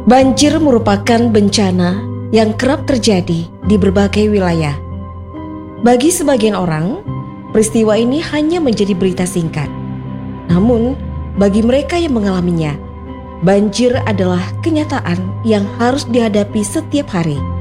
Banjir merupakan bencana yang kerap terjadi di berbagai wilayah. Bagi sebagian orang, peristiwa ini hanya menjadi berita singkat. Namun, bagi mereka yang mengalaminya, banjir adalah kenyataan yang harus dihadapi setiap hari.